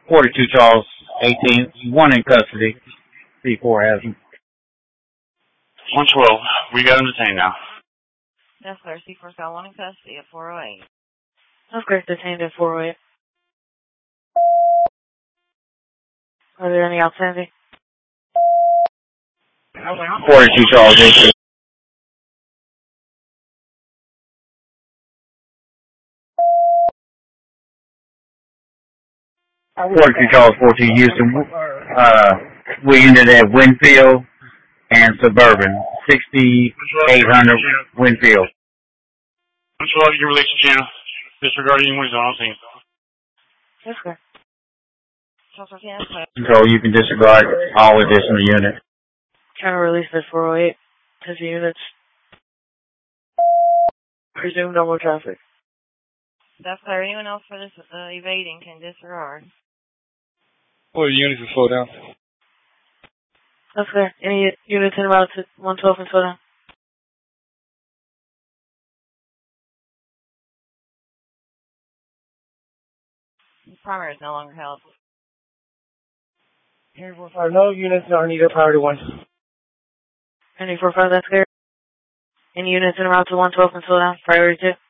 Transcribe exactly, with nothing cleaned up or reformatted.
forty-two Charles, eighteen, one in custody. C four has him. one twelve, we got him detained now. Yes, sir. C four's got one in custody at four oh eight. That's correct, detained at four oh eight. Are there any outstanding? forty-two Charles, eighteen. forty-two Charles, fourteen, Houston. Uh, we ended at Winfield and Suburban, sixty-eight hundred Winfield. one twelve, you can release the channel. Disregarding anyone who's on scene. Yes, sir. So you can disregard all additional units. Trying to release at four oh eight. Ten units. Presume no more traffic. That's clear. Anyone else for this uh, evading can disregard. Well, the units will slow down. That's clear. Any units in route to one twelve and slow down? The primary is no longer held. Any four five, no units are needed prior to one. Any four five, that's clear. Any units in route to one twelve and slow down priority two?